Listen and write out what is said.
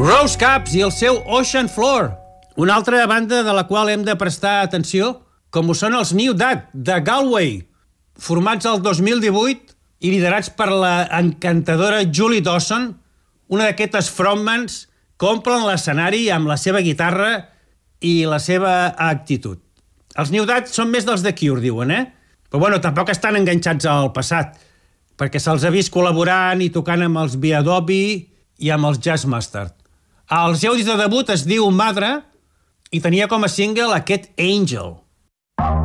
Rose Caps i el seu Ocean Floor, una altra banda de la qual hem de prestar atenció, com ho són els New Dad, de Galway, formats el 2018 i liderats per la encantadora Julie Dawson, una d'aquestes frontmans que omplen l'escenari amb la seva guitarra i la seva actitud. Els New Dad són més dels The Cure, diuen, Però bueno, tampoc estan enganxats al passat, perquè se'ls ha vist col·laborant i tocant amb els Viadobi i amb els Jazz Mustard. El seu disc de debut es diu Madre i tenia com a single aquest Angel.